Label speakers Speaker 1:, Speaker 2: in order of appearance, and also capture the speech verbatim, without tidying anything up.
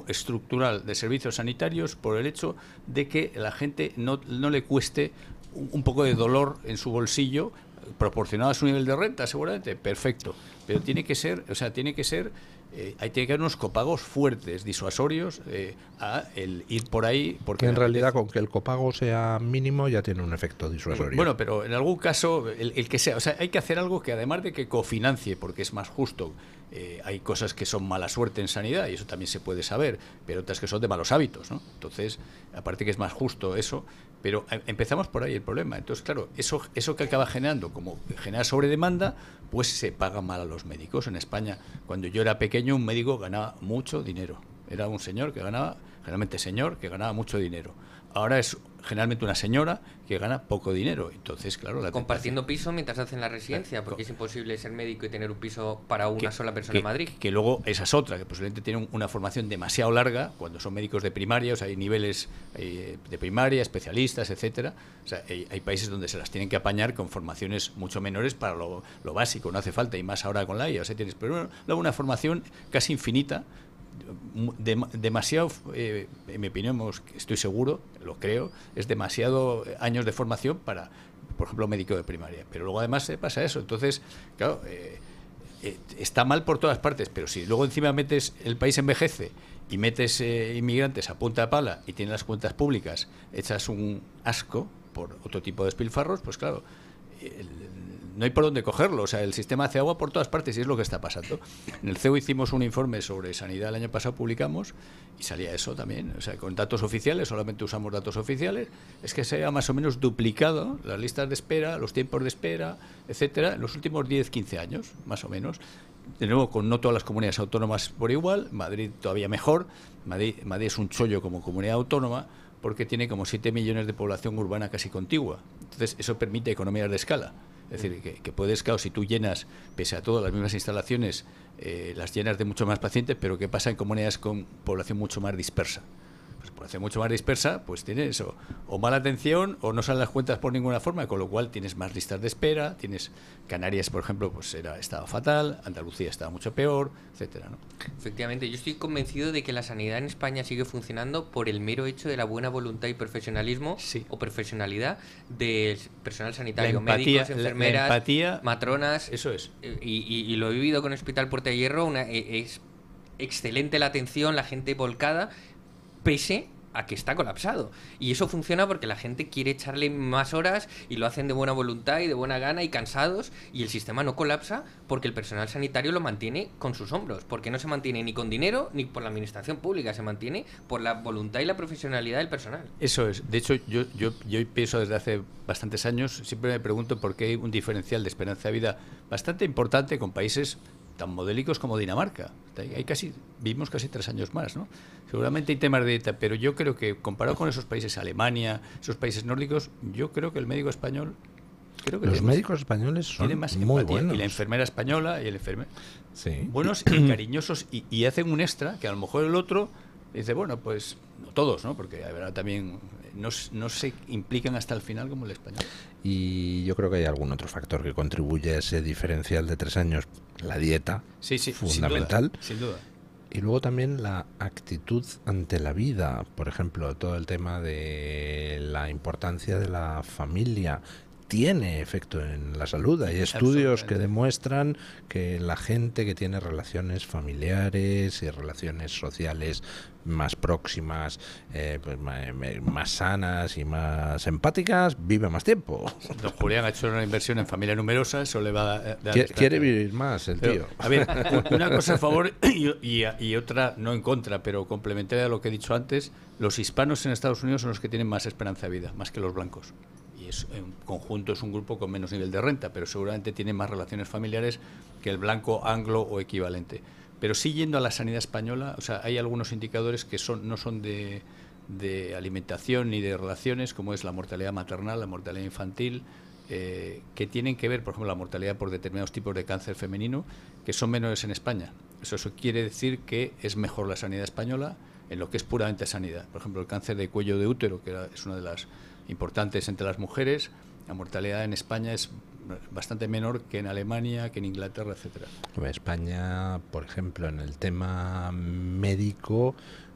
Speaker 1: estructural de servicios sanitarios por el hecho de que la gente no, no le cueste un, un poco de dolor en su bolsillo proporcionado a su nivel de renta, seguramente, perfecto, pero tiene que ser, o sea, tiene que ser, eh, hay tiene que haber unos copagos fuertes, disuasorios, eh, a el ir por ahí, porque
Speaker 2: que en realidad con que el copago sea mínimo ya tiene un efecto disuasorio.
Speaker 1: Bueno, pero en algún caso, el, el que sea, o sea, hay que hacer algo que además de que cofinancie, porque es más justo, eh, hay cosas que son mala suerte en sanidad y eso también se puede saber, pero otras que son de malos hábitos, ¿no? Entonces, aparte que es más justo eso, pero empezamos por ahí el problema. Entonces, claro, eso eso que acaba generando, como genera sobredemanda, pues se paga mal a los médicos. En España, cuando yo era pequeño, un médico ganaba mucho dinero. Era un señor que ganaba, generalmente señor, que ganaba mucho dinero. Ahora es generalmente una señora que gana poco dinero. Entonces, claro, la
Speaker 3: compartiendo tentación, piso mientras hacen la residencia, porque es imposible ser médico y tener un piso para una
Speaker 1: que,
Speaker 3: sola persona
Speaker 1: que,
Speaker 3: en Madrid.
Speaker 1: Que luego esa es otra, que posiblemente tienen una formación demasiado larga cuando son médicos de primaria, o sea, hay niveles eh, de primaria, especialistas, etcétera. O sea, hay, hay países donde se las tienen que apañar con formaciones mucho menores para lo, lo básico, no hace falta, y más ahora con la I A. O sea, tienes, pero bueno, luego una formación casi infinita. De, demasiado, eh, en mi opinión, estoy seguro, lo creo, es demasiado años de formación para, por ejemplo, médico de primaria. Pero luego además se pasa eso. Entonces, claro, eh, eh, está mal por todas partes, pero si luego encima metes, el país envejece y metes eh, inmigrantes a punta de pala y tienes las cuentas públicas echas un asco por otro tipo de despilfarros, pues claro, el, no hay por dónde cogerlo. O sea, el sistema hace agua por todas partes y es lo que está pasando. En el C E U hicimos un informe sobre sanidad el año pasado, publicamos, y salía eso también. O sea, con datos oficiales, solamente usamos datos oficiales, es que se ha más o menos duplicado las listas de espera, los tiempos de espera, etcétera, en los últimos diez, quince años, más o menos. De nuevo, con no todas las comunidades autónomas por igual, Madrid todavía mejor. Madrid, Madrid es un chollo como comunidad autónoma, porque tiene como siete millones de población urbana casi contigua. Entonces, eso permite economías de escala. Es decir, que, que puedes, claro, si tú llenas, pese a todas las mismas instalaciones, eh, las llenas de mucho más pacientes, pero ¿qué pasa en comunidades con población mucho más dispersa? Pues población mucho más dispersa, pues tienes o, o mala atención o no salen las cuentas por ninguna forma, con lo cual tienes más listas de espera, tienes Canarias, por ejemplo, pues era, estaba fatal, Andalucía estaba mucho peor, etcétera, ¿no?
Speaker 3: Efectivamente, yo estoy convencido de que la sanidad en España sigue funcionando por el mero hecho de la buena voluntad y profesionalismo, sí, o profesionalidad del personal sanitario, empatía, médicos, enfermeras,
Speaker 1: la, la empatía,
Speaker 3: matronas.
Speaker 1: Eso es.
Speaker 3: Y, y, y lo he vivido con el Hospital Puerta de Hierro, una, es excelente la atención, la gente volcada, pese a que está colapsado. Y eso funciona porque la gente quiere echarle más horas y lo hacen de buena voluntad y de buena gana y cansados, y el sistema no colapsa porque el personal sanitario lo mantiene con sus hombros, porque no se mantiene ni con dinero ni por la administración pública, se mantiene por la voluntad y la profesionalidad del personal.
Speaker 1: Eso es. De hecho, yo, yo, yo pienso desde hace bastantes años, siempre me pregunto por qué hay un diferencial de esperanza de vida bastante importante con países tan modélicos como Dinamarca. Hay casi, vivimos casi tres años más, ¿no? Seguramente hay temas de dieta, pero yo creo que comparado con esos países, Alemania, esos países nórdicos, yo creo que el médico español, creo que
Speaker 2: los
Speaker 1: tiene,
Speaker 2: médicos españoles son
Speaker 1: más
Speaker 2: muy
Speaker 1: empatía,
Speaker 2: buenos.
Speaker 1: Y la enfermera española y el enfermero,
Speaker 2: sí,
Speaker 1: buenos y cariñosos, y, y hacen un extra que a lo mejor el otro dice, bueno, pues no todos, ¿no? Porque la verdad también no, no se implican hasta el final como el español.
Speaker 2: Y yo creo que hay algún otro factor que contribuye a ese diferencial de tres años, la dieta,
Speaker 1: sí, sí,
Speaker 2: fundamental.
Speaker 1: Sin duda, sin duda.
Speaker 2: Y luego también la actitud ante la vida, por ejemplo, todo el tema de la importancia de la familia tiene efecto en la salud. Hay estudios que demuestran que la gente que tiene relaciones familiares y relaciones sociales más próximas, eh, pues más sanas y más empáticas, vive más tiempo.
Speaker 1: Don Julián ha hecho una inversión en familia numerosa, eso le va a dar...
Speaker 2: Quiere, quiere vivir más el tío.
Speaker 1: Pero, a ver, una cosa a favor y, y, y otra no en contra, pero complementaria a lo que he dicho antes, los hispanos en Estados Unidos son los que tienen más esperanza de vida, más que los blancos. Y es, en conjunto es un grupo con menos nivel de renta, pero seguramente tiene más relaciones familiares que el blanco anglo o equivalente. Pero sí, yendo a la sanidad española, o sea, hay algunos indicadores que son no son de, de alimentación ni de relaciones, como es la mortalidad maternal, la mortalidad infantil, eh, que tienen que ver, por ejemplo, la mortalidad por determinados tipos de cáncer femenino, que son menores en España. Eso, eso quiere decir que es mejor la sanidad española en lo que es puramente sanidad. Por ejemplo, el cáncer de cuello de útero, que era, es una de las importantes entre las mujeres, la mortalidad en España es bastante menor que en Alemania, que en Inglaterra, etcétera.
Speaker 2: España, por ejemplo, en el tema médico